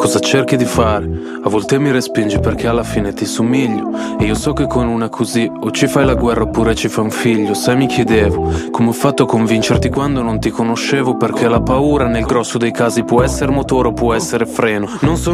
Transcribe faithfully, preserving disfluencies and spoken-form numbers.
cosa cerchi di fare? A volte mi respingi perché alla fine ti somiglio, e io so che con una così o ci fai la guerra oppure ci fai un figlio. Sai, mi chiedevo come ho fatto a convincerti quando non ti conoscevo, perché la paura nel grosso dei casi può essere motore o può essere freno. Non sono